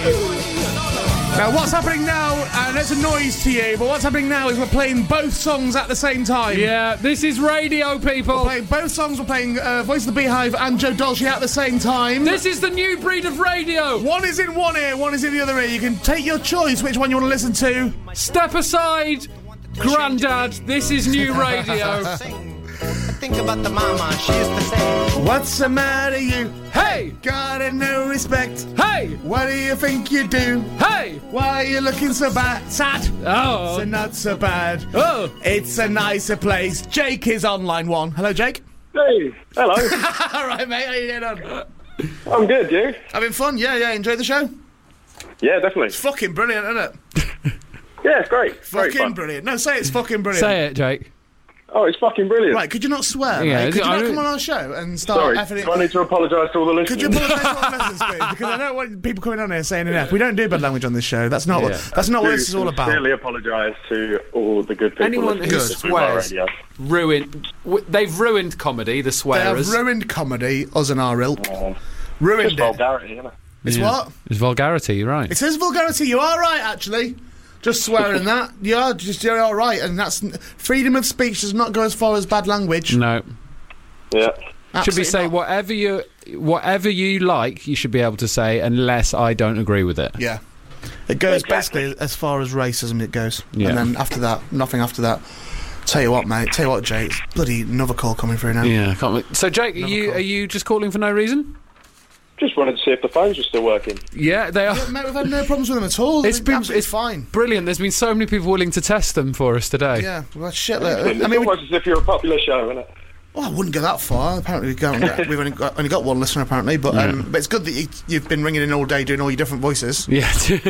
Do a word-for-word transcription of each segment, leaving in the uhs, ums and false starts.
Now, what's happening now, and it's a noise to you, but what's happening now is we're playing both songs at the same time. Yeah, this is radio, people. We're playing both songs. We're playing uh, Voice of the Beehive and Joe Dolce at the same time. This is the new breed of radio. One is in one ear, one is in the other ear. You can take your choice which one you want to listen to. Step aside, Grandad. This is new radio. Think about the mama, she used to say, what's the matter, you? Hey! Got no respect. Hey! What do you think you do? Hey! Why are you looking so bad? Sad. Oh. So not so bad. Oh. It's a nicer place. Jake is on line one. Hello, Jake. Hey, hello. All right, mate. How you getting on? I'm good, you? Having fun? Yeah, yeah. Enjoyed the show? Yeah, definitely. It's fucking brilliant, isn't it? Yeah, it's great. Fucking Great fun. brilliant. No, say it's fucking brilliant. Say it, Jake. Oh, it's fucking brilliant. Right, could you not swear, Yeah, mate? Could you I not don't- come on our show and start Sorry, effing it? do I need to apologise to all the listeners? Could you apologise to all the listeners, please? Because I don't want people coming on here saying an F. We don't do bad language on this show. That's not Yeah. what that's not what this is all I about. sincerely apologise to all the good people Anyone who listening to my swears, radio. ruined. W- they've ruined comedy. The They have swearers. ruined comedy, us and our ilk. Oh, Ruined just it. vulgarity, isn't it? It's Yeah. what? It's vulgarity. You're right. It is vulgarity. You are right, actually. Just swearing that. You are just you're all right, and that's freedom of speech does not go as far as bad language. No. Yeah. Should we Absolutely say not. whatever you whatever you like, you should be able to say, unless I don't agree with it. Yeah. It goes Exactly. basically as far as racism it goes. Yeah. And then after that, nothing after that. Tell you what, mate. Tell you what, Jake. It's bloody another call coming through now. Yeah. Can't wait. So, Jake, are Another you call. are you just calling for no reason? Just wanted to see if the phones were still working. Yeah, they are. Yeah, mate, we've had no problems with them at all. It's It's been- absolutely it's- fine. Brilliant. There's been so many people willing to test them for us today. Yeah, well, shit. It's Look, I mean, we, almost as if you're a popular show, isn't it? well, I wouldn't go that far. Apparently, we've, gone, we've only, got, only got one listener, apparently. But um, but it's good that you, you've been ringing in all day doing all your different voices. Yeah.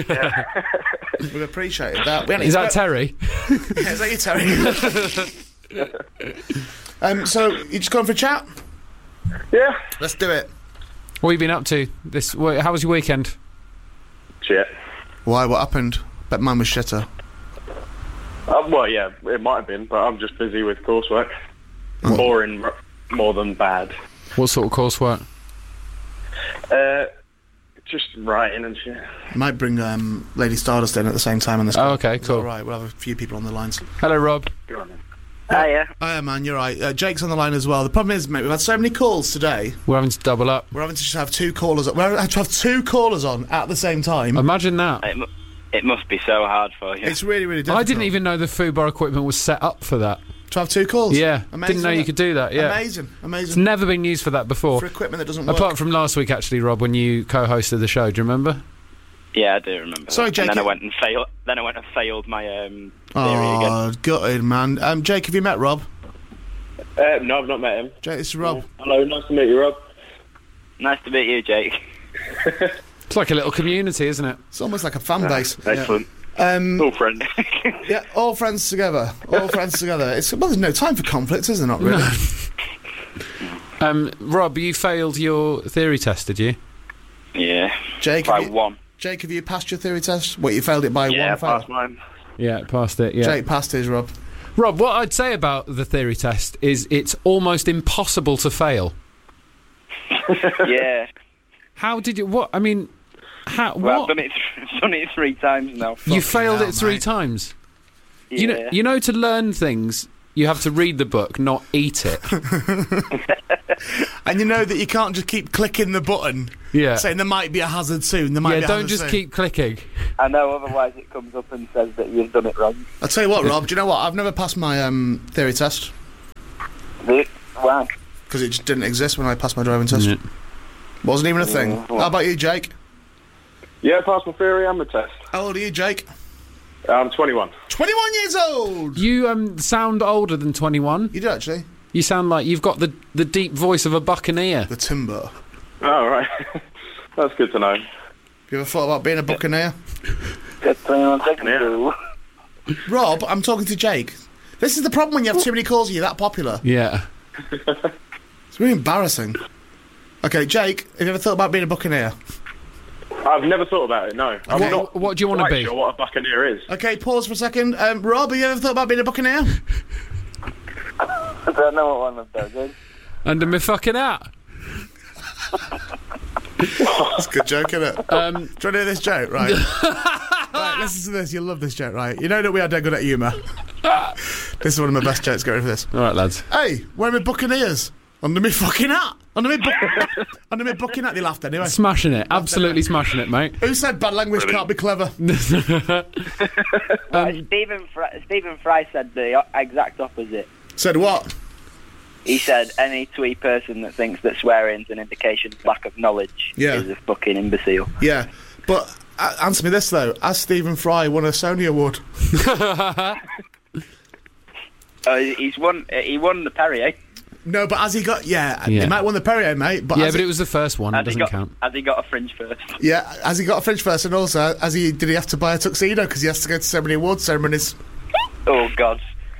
We've appreciated that. We haven't Is that even- Terry? Yeah, is that you, Terry? um, so, you just going for a chat? Yeah. Let's do it. What have you been up to? This. wh- How was your weekend? Shit. Why? What happened? Bet mine was shitter. Uh, well, yeah, it might have been, but I'm just busy with coursework. What? Boring r- more than bad. What sort of coursework? Uh, just writing and shit. Might bring um, Lady Stardust in at the same time on this. Oh, okay, cool. All right, we'll have a few people on the lines. Hello, Rob. Go on then. Hiya. Oh, yeah, man, you're right. Uh, Jake's on the line as well. The problem is, mate, we've had so many calls today. We're having to double up. We're having to just have two callers. We're having to have two callers on at the same time. Imagine that. It, mu- it must be so hard for you. It's really, really difficult. I didn't even know the Fubar equipment was set up for that. to have two calls. Yeah, Amazing, didn't know isn't you it? could do that. Yeah, Amazing, it's amazing. never been used for that before. For equipment that doesn't work. Apart from last week, actually, Rob, when you co-hosted the show. Do you remember? Yeah, I do remember. Sorry, that. Jake, And then I you- went and failed. Then I went and failed my um, theory again. Oh, gutted, man. Um, Jake, have you met Rob? Uh, no, I've not met him. Jake, this is Rob. Hello, nice to meet you, Rob. Nice to meet you, Jake. It's like a little community, isn't it? It's almost like a fan base. Excellent. Um, Cool friend. yeah, all friends together. All friends together. It's well, there's no time for conflict, is there? Not really. Um, Rob, you failed your theory test, did you? Yeah. Jake, By have you, one. Jake, have you passed your theory test? What, you failed it by Yeah, one? I fail? That's mine. Yeah, passed it. Yeah. Jake passed his, Rob. Rob, what I'd say about the theory test is it's almost impossible to fail. Yeah. How did you? What? I mean, how? Well, I've what? done it, th- I've done it three times now. You Fucking failed hell, it three mate. times. Yeah. You know, you know, to learn things, you have to read the book, not eat it. And you know that you can't just keep clicking the button Yeah. saying there might be a hazard soon. There might Yeah. be a Don't hazard just soon. keep clicking. I know, otherwise it comes up and says that you've done it wrong. I'll tell you what, Rob. Do you know what? I've never passed my um, theory test The- Why? because it just didn't exist when I passed my driving test. Yeah. Wasn't even a thing. Yeah, well- How about you, Jake? Yeah, passed my theory and my test. How old are you, Jake? I'm twenty-one. twenty-one years old. You um sound older than twenty-one. You do actually. You sound like you've got the the deep voice of a buccaneer. The timber. Oh, right. That's good to know. Have you ever thought about being a buccaneer? Just twenty-one seconds. Yeah. ago. Rob, I'm talking to Jake. This is the problem when you have too many calls and you're that popular. Yeah. It's really embarrassing. Okay, Jake, have you ever thought about being a buccaneer? I've never thought about it, no. I'm Okay. not What do you want to quite be? sure what a buccaneer is. Okay, pause for a second. Um, Rob, have you ever thought about being a buccaneer? I don't know what one of those is. Under my fucking hat. That's a good joke, isn't it? Um, Do you want to hear this joke, right? Right, listen to this. You'll love this joke, right? You know that we are dead good at humour. This is one of my best jokes. Go ready for this. all right, lads. Hey, where are my Buccaneers? Under me fucking hat. Under me, bu- under me fucking hat. They laughed anyway. Smashing it. Absolutely smashing it, mate. Who said bad language can't be clever? Right, Stephen, Fry, Stephen Fry said the o- exact opposite. Said what? He said any twee person that thinks that swearing's an indication of lack of knowledge Yeah. is a fucking imbecile. Yeah, but uh, answer me this though: has Stephen Fry won a Sony Award? Uh, he's won. Uh, he won the Perrier. No, but has he got? Yeah, Yeah. he might win the Perrier, mate. But Yeah, has but he, it was the first one. It Has he doesn't got? count. Has he got a fringe first? yeah, has he got a French first? And also, has he? Did he have to buy a tuxedo because he has to go to so many award ceremonies? Oh God.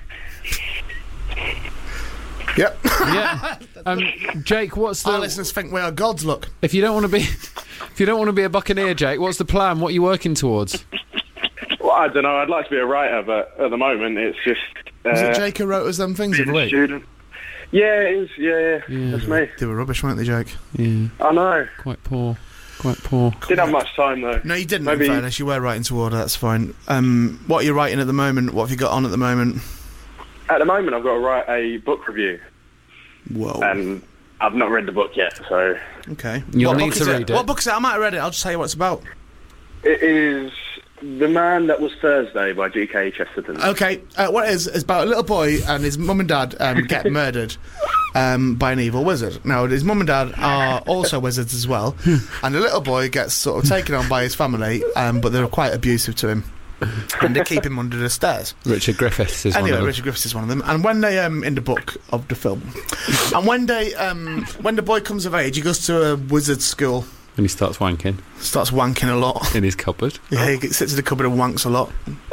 Yep. Yeah. Um, Jake, what's the? Our listeners think we are gods. Look, If you don't want to be, if you don't want to be a Buccaneer, Jake, what's the plan? What are you working towards? Well, I don't know. I'd like to be a writer, but at the moment it's just. Uh, was it Jake who wrote us them things of being the a week? student. Yeah, it is. Yeah, yeah, that's me. They were rubbish, weren't they, Jake? Yeah, I know. quite poor. Quite poor. Didn't have much time though. No, you didn't. Maybe- In fairness, you were writing to order. That's fine. Um, what are you writing at the moment? What have you got on at the moment? At the moment, I've got to write a book review, Whoa. and I've not read the book yet. So Okay. You'll What need book to is read it. What book is it? I might have read it. I'll just tell you what it's about. it is The Man That Was Thursday by G K Chesterton. Okay, uh, what it is, is about a little boy and his mum and dad um, get murdered um, by an evil wizard. Now, his mum and dad are also wizards as well, and the little boy gets sort of taken on by his family, um, but they're quite abusive to him. And they keep him under the stairs. Richard Griffiths is Anyway, one of them. Richard Griffiths is one of them. And when they, um, in the book of the film, and when they, um, when the boy comes of age, he goes to a wizard school, And he starts wanking starts wanking a lot. in his cupboard. Yeah, he sits in the cupboard and wanks a lot.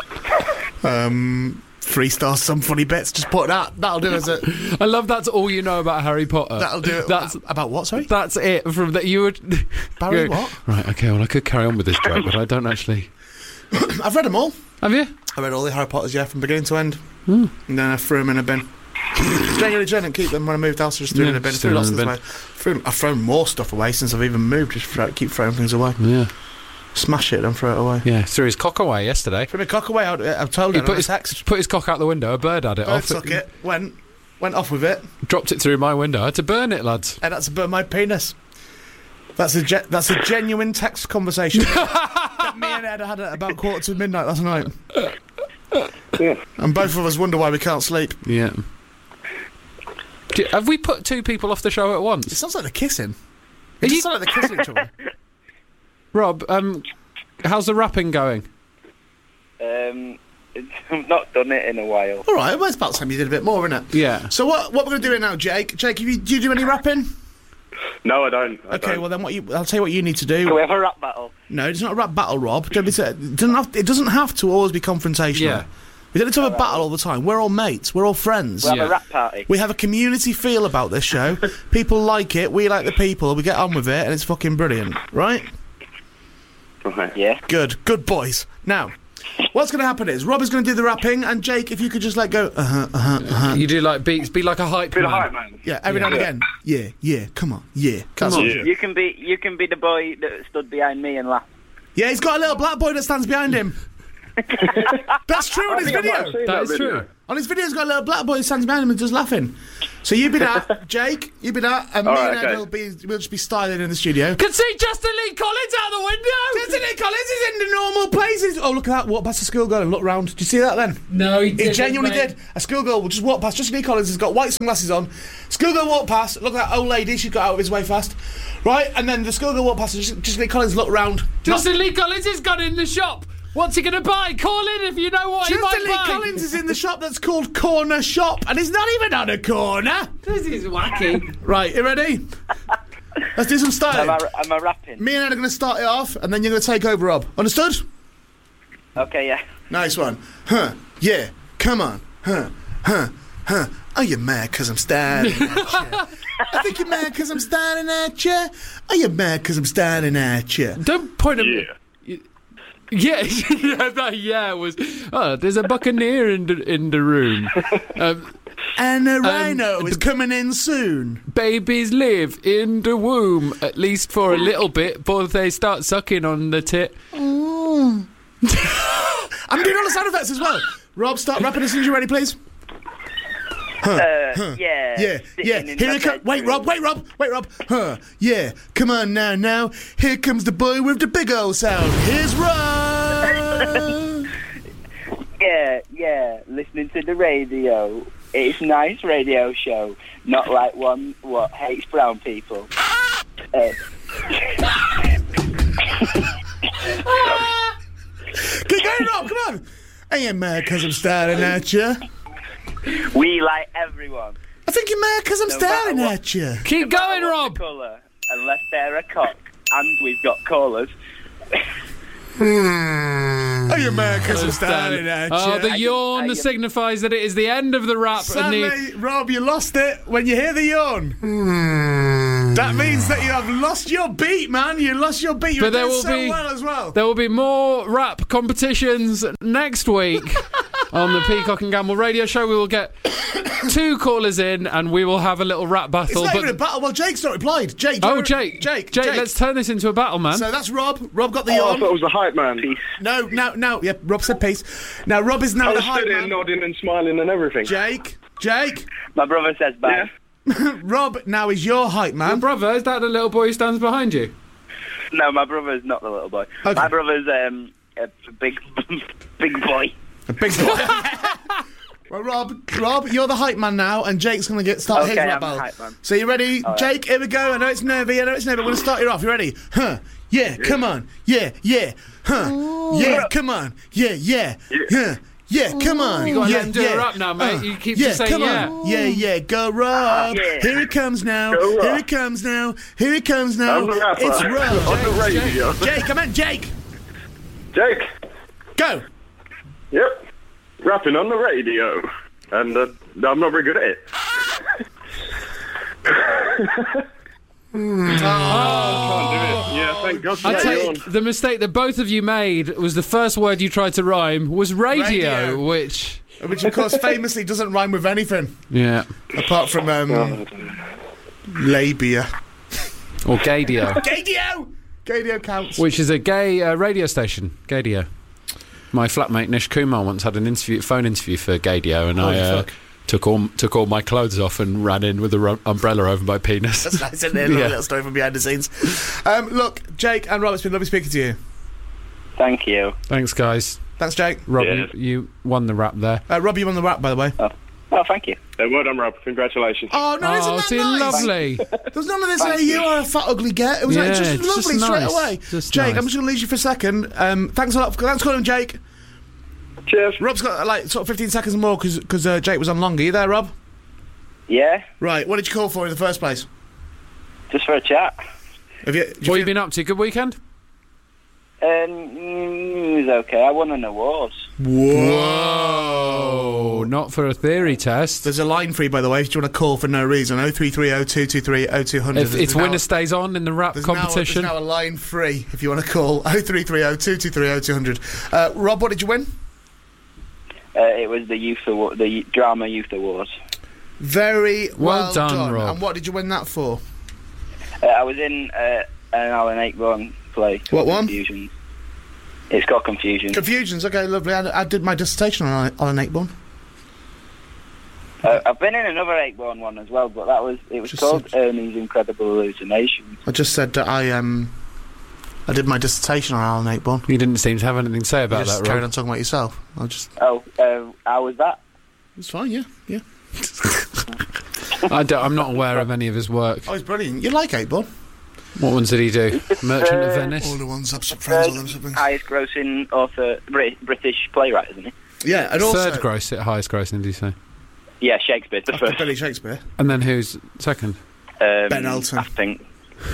Um, freestyles some funny bits. Just put that. That'll do as it. I love that's all you know about Harry Potter. That'll do it. That's about what? Sorry, that's it. From that you would. Barry. you go, What? Right. Okay. Well, I could carry on with this joke, but I don't actually. I've read them all. Have you? I read all the Harry Potters, yeah, from beginning to end. And then I threw them in a bin. Genuinely didn't keep them when I moved house. I just threw Yeah, them in a bin. just Threw threw lots them of in a things away. Threw, I've thrown more stuff away since I've even moved. Just throw, keep throwing things away. Yeah. Smash it and throw it away. Yeah. Threw his cock away yesterday. Threw my cock away. I- I've told He you. put Put his text. put his cock out the window. A bird had it Bird off. took it. Went. Went off with it. Dropped it through my window. I had to burn it, lads. And that's about my penis. That's a ge- that's a genuine text conversation that me and Ed had at about quarter to midnight last night. Yeah. And both of us wonder why we can't sleep. Yeah. Do- Have we put two people off the show at It once? sounds like they're kissing. Are It you- just sounds like they're kissing each other. Rob, um, how's the rapping going? Um, I've not done it in a while. All right, well, it's about time you did a bit more, isn't it? Yeah. So what what we're going to do now, Jake? Jake, have you, do you do any rapping? No, I don't. I Okay, don't. well then what you I'll tell you what you need to Can we do. have a rap battle? No, it's not a rap battle, Rob. Don't be, it doesn't have it doesn't have to always be confrontational. Yeah. We don't need to have a battle all the time. We're all mates. We're all friends. We'll have Yeah. a rap party. We have a community feel about this show. People like it. We like the people. We get on with it, and it's fucking brilliant, right? Right. Yeah. Good, good boys. Now, what's going to happen is Rob is going to do the rapping, and Jake, if you could just like go, uh huh, uh huh, uh huh. You do like beats, be like a hype Bit man. of hype, man. Yeah, every now and again. Yeah, yeah. Come on, yeah. Come on. Yeah. You can be you can be the boy that stood behind me and laughed. Yeah, he's got a little black boy that stands behind him. That's true on I his think I might have video. seen That is video. true. On his video, he's got a little black boy that stands behind him and just laughing. So you be that, Jake. You be that, and All me right, and Ed okay. will be we'll just be styling in the studio. Can see Justin Lee Collins out the window. Justin Lee Collins is in the normal places. Oh, look at that! Walk past a schoolgirl and look round. Did you see that then? No, he He didn't, genuinely mate. did. A schoolgirl will just walk past. Justin Lee Collins has got white sunglasses on. Schoolgirl walked past. Look at that old lady. She's got out of his way fast. Right, and then the schoolgirl walked past. And Just- Justin Lee Collins looked round. Justin Lee Collins has gone in the shop. What's he going to buy? Call in if you know what he Justin might Lee buy. Collins is in the shop that's called Corner Shop, and he's not even on a corner. This is wacky. Right, you ready? Let's do some Am styling. I, am I rapping? Me and Ed are going to start it off, and then you're going to take over, Rob. Understood? Okay, yeah. Nice one. Huh, yeah, come on. Huh, huh, huh. Are you mad because I'm standing at you? I think you're mad because I'm standing at you. Are you mad because I'm standing at you? Don't point at Yeah. me. Yeah, that yeah was. Oh, there's a buccaneer in the in the room. Um, And a Um, rhino is the- coming in soon. babies live in the womb at least for a little bit before they start sucking on the tit. I'm doing all the sound effects as well. Rob, start rapping as soon as you're ready, please. Uh, yeah. Yeah, sitting yeah. in Here my it comes. Wait, bedroom. Rob. Wait, Rob. Wait, Rob. Huh. Yeah. Come on now, now. Here comes the boy with the big old sound. Here's Rob. Yeah, yeah. Listening to the radio. It's a nice radio show. Not like one what hates brown people. Uh, Keep going, Rob. Come on. I ain't mad because I'm staring at you. we like everyone. I think you're mad because I'm No staring matter what. at you. Keep No going, matter what Rob. the colour, unless they're a cock, and we've got callers. Are you mad because I'm staring at you? Oh, the I- yawn I- signifies that it is the end of the rap. And the, Sadly, Rob, you lost it when you hear the yawn. That means that you have lost your beat, man. You lost your beat. You're But there doing will so be- well as well. there will be more rap competitions next week on the Peacock and Gamble radio show. We will get two callers in and we will have a little rap It's battle. not But even a battle. Well, Jake's not replied. Jake. do you oh, wanna- Jake, Jake. Jake, Jake. let's turn this into a battle, man. So that's Rob. Rob got the Oh, I yawn. thought it was the hype man. No, no, no. Yep, Rob said peace. Now, Rob is now I the was hype stood here man. nodding and smiling and everything. Jake. Jake. My brother says bye. Yeah. Rob now is your hype Your man. brother, is that the little boy who stands behind you? No, my brother's not the little boy. Okay. My brother's um, a big, big boy. A big boy. Well, Rob, Rob, you're the hype man now, and Jake's going to get start his Okay, rap I'm the battle. hype man. So you ready, right. Jake? Here we go. I know it's nervy. I know it's nervy. We're going to start you off. You ready? Huh? Yeah. Come on. Yeah. Yeah. Huh? Yeah. Come on. Yeah. Yeah. Yeah. Yeah, come on. You gotta yeah, let him do yeah. a rap now, mate. You keep yeah, just saying come yeah. on. Yeah, yeah, go Rob. Yeah. Here it comes now. Go Rob. Here it comes now. Here it comes now. I'm the rapper. It's Rob. On the radio. Jake, come on, Jake. Jake. Go. Yep. Rapping on the radio. And uh, I'm not very good at it. Can't do it. Yeah, thank God for I that tell yawn. you, the mistake that both of you made was the first word you tried to rhyme was radio, Radio. which Which, of course, famously doesn't rhyme with anything yeah, apart from um, labia. or Gadio, Gadio. Gadio counts. which is a gay uh, radio station. Gadio. My flatmate Nish Kumar once had an interview, phone interview for Gadio, and Holy I uh, fuck. took all took all my clothes off and ran in with an ru- umbrella over my penis. That's nice, isn't it? A Yeah. little story from behind the scenes. Um, look, Jake and Rob, it's been lovely speaking to you. Thank you. Thanks, guys. Thanks, Jake. Rob, Yeah. you, you won the rap there. Uh, Rob, you won the rap, by the way. Oh, oh thank you. Hey, well done, Rob. Congratulations. Oh, no, isn't Oh, that see, nice? lovely. There was none of this, hey, you are a fat, ugly get. It was like, Yeah, just it's lovely just straight nice. away. Just Jake, nice. I'm just going to leave you for a second. Um, thanks a lot. For, thanks for calling, Jake. Cheers. Rob's got, like, sort of fifteen seconds more because uh, Jake was on longer. You there, Rob? Yeah, Right, what did you call for in the first place? just for a chat. Have you, What have you been up to? Good weekend? Um, mm, it was okay. I won an award. Oh, not for a theory test. There's a line for you, by the way, if you want to call for no reason. oh three three oh, two two three, oh two hundred. If, if winner stays on in the rap There's competition. Now, there's now a line free if you want to call oh three three oh, two two three, oh two hundred. Uh, Rob, what did you win? Uh, it was the youth award, the drama youth award. Very well, Well done, Rob. And what did you win that for? Uh, I was in uh, an Alan Ayckbourn play. What one? Confusion. It's called Confusion. Confusions. Okay, lovely. I, I did my dissertation on, on an Ayckbourn. Uh, I've been in another Ayckbourn one as well, but that was it was Just called said- Ernie's Incredible Hallucinations. I just said that I um I did my dissertation on Alan Ayckbourn. You didn't seem to have anything to say You about just that, carried Rob. on talking about yourself. I just Oh, uh, how was that? it's fine. Yeah, yeah. I don't, I'm not aware of any of his work. Oh, it's brilliant. You like Ayckbourn? What ones did he do? Merchant of Uh, Venice? the ones up friends, all them something. Highest grossing author, Brit- British playwright, isn't he? Yeah, and also Third gross, highest grossing, did you say? Yeah, Shakespeare's the after first. Billy Shakespeare. And then who's second? Um, Ben Elton. I think.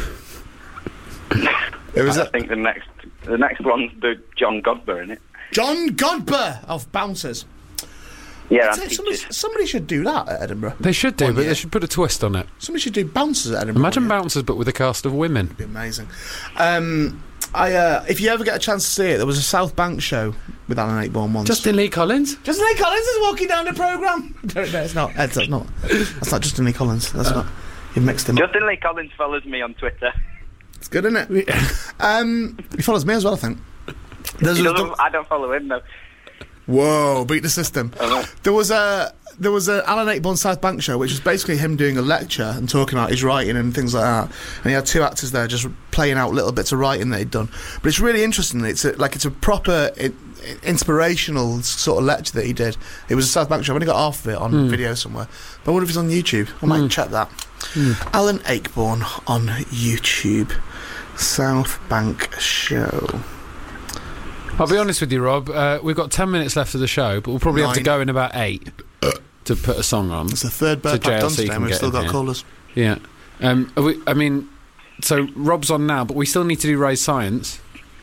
Who was I it? think the next, the next one's the John Godber, isn't it? John Godber of Bouncers. Yeah, I'd and say somebody, teachers. somebody should do that at Edinburgh. They should do, One but year. they should put a twist on it. Somebody should do Bouncers at Edinburgh. Imagine one year. bouncers, but with a cast of women. It'd be amazing. Um, I, uh, if you ever get a chance to see it, there was a South Bank show with Alan Ayckbourn once. Justin Lee Collins? Justin Lee Collins is walking down the programme. No, no, it's not. It's not. That's not Justin Lee Collins. That's not. You've mixed him up. Justin Lee Collins follows me on Twitter. It's good, isn't it? um, he follows me as well, I think. There's He a- doesn't, I don't follow him though. Whoa, beat the system. Oh, There was a there was a Alan Ayckbourn South Bank show, which was basically him doing a lecture and talking about his writing and things like that. And he had two actors there just playing out little bits of writing that he'd done. But it's really interesting. It's a, like it's a proper i i- inspirational sort of lecture that he did. It was a South Bank show. I've only got half of it on Mm. video somewhere. But I wonder if it's on YouTube. I might Mm. check that. Mm. Alan Ayckbourn on YouTube. South Bank show. I'll be honest with you, Rob. Uh, we've got ten minutes left of the show, but we'll probably have to Nine. go in about eight to put a song on. It's the third bird So pack done J L C today can and we've get still in got here. callers. Yeah. Um, are we, I mean, so Rob's on now, but we still need to do Raise Science.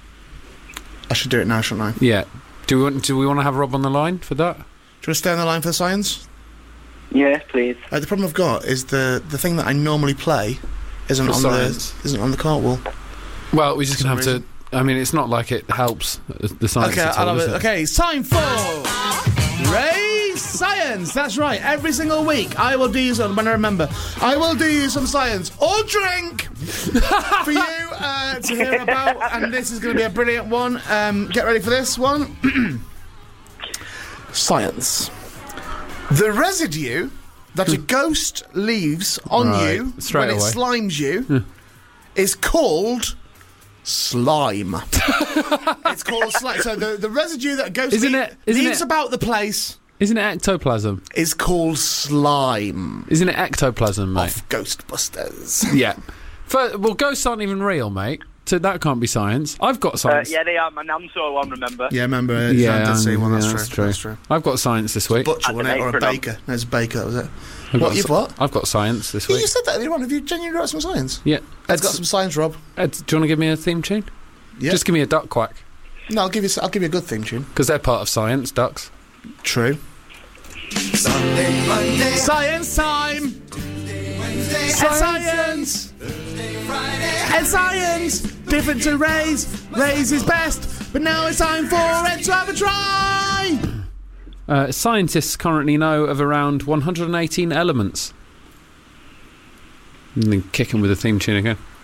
I should do it now, shouldn't I? Yeah. Do we want? Do we want to have Rob on the line for that? Do you want to stay on the line for the science? Yes, please. Uh, the problem I've got is the the thing that I normally play isn't For on science. the isn't on the cartwall. Well, we're just For gonna have some to. I mean, it's not like it helps uh, the science Okay, at I all, love is it. it? Okay, it's time for Raise Science. That's right. Every single week, I will do you some. When I remember, I will do you some science or drink for you uh, to hear about. And this is going to be a brilliant one. Um, get ready for this one. Science. The residue that a ghost leaves on Right, you straight when it away. slimes you is called slime. It's called slime. So the, the residue that a ghost Isn't leave- it- isn't leaves it- about the place Isn't it ectoplasm? is called slime. Isn't it ectoplasm, mate? Of Ghostbusters. Yeah. For, well, ghosts aren't even real, mate. So that can't be science. I've got Uh, science. yeah, they are. My nan saw one, remember? Yeah, remember? Uh, Yeah, Jan did see um, one. That's, yeah, true. that's true. That's true. I've got science this week. Butcher, At the wasn't it? Or a apron on. baker. No, it's a baker, that was it. I've What, got you've sci- what? I've got science this You week. said that earlier on. Have you genuinely got some science? Yeah. Ed's Ed's, got some science, Rob. Ed, do you want to give me a theme tune? Yeah. Just give me a duck quack. No, I'll give you. I'll give you a good theme tune. Because they're part of science, ducks. True. Science time. Science. And science. Different to Ray's. Ray's is best. But now it's time for Ed to have a try. Uh, scientists currently know of around one hundred eighteen elements. And then kick 'em with a theme tune again.